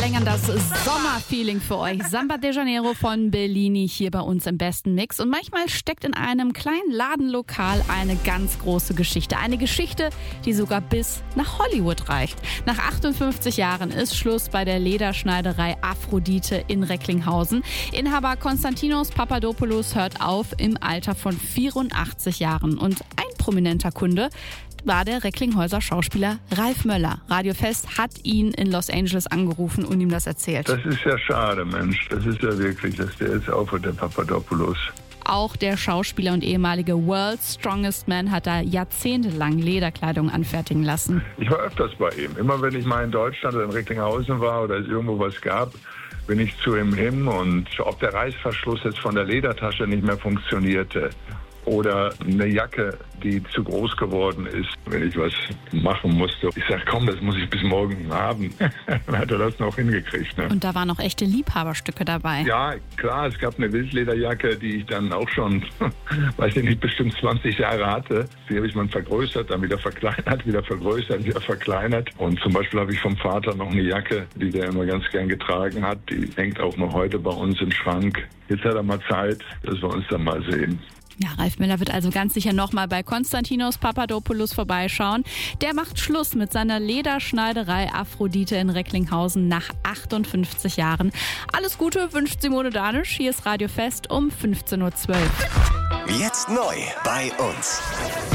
verlängern das Sommerfeeling für euch. Samba de Janeiro von Bellini hier bei uns im besten Mix. Und manchmal steckt in einem kleinen Ladenlokal eine ganz große Geschichte. Eine Geschichte, die sogar bis nach Hollywood reicht. Nach 58 Jahren ist Schluss bei der Lederschneiderei Aphrodite in Recklinghausen. Inhaber Konstantinos Papadopoulos hört auf im Alter von 84 Jahren. Und ein prominenter Kunde war der Recklinghäuser Schauspieler Ralf Möller. Radio Fest hat ihn in Los Angeles angerufen und ihm das erzählt. Das ist ja schade, Mensch. Das ist ja wirklich, dass der jetzt aufhört, der Papadopoulos. Auch der Schauspieler und ehemalige World's Strongest Man hat da jahrzehntelang Lederkleidung anfertigen lassen. Ich war öfters bei ihm. Immer wenn ich mal in Deutschland oder in Recklinghausen war oder es irgendwo was gab, bin ich zu ihm hin. Und ob der Reißverschluss jetzt von der Ledertasche nicht mehr funktionierte oder eine Jacke, die zu groß geworden ist, wenn ich was machen musste. Ich sag, komm, das muss ich bis morgen haben. Dann hat er das noch hingekriegt. Ne? Und da waren auch echte Liebhaberstücke dabei. Ja, klar, es gab eine Wildlederjacke, die ich dann auch schon, weiß ich nicht, bestimmt 20 Jahre hatte. Die habe ich mal vergrößert, dann wieder verkleinert, wieder vergrößert, wieder verkleinert. Und zum Beispiel habe ich vom Vater noch eine Jacke, die der immer ganz gern getragen hat. Die hängt auch noch heute bei uns im Schrank. Jetzt hat er mal Zeit, dass wir uns dann mal sehen. Ja, Ralf Möller wird also ganz sicher nochmal bei Konstantinos Papadopoulos vorbeischauen. Der macht Schluss mit seiner Lederschneiderei Aphrodite in Recklinghausen nach 58 Jahren. Alles Gute wünscht Simone Danisch. Hier ist Radio Fest um 15:12 Uhr. Jetzt neu bei uns.